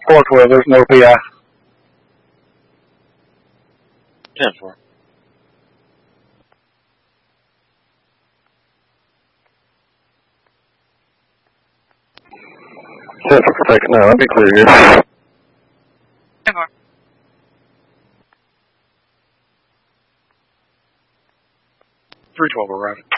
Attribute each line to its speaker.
Speaker 1: 412, there's no PI.
Speaker 2: 10-4.
Speaker 3: Yes, for Kentucky. No, I'll be clear here.
Speaker 4: 10-4.
Speaker 1: 312 arriving.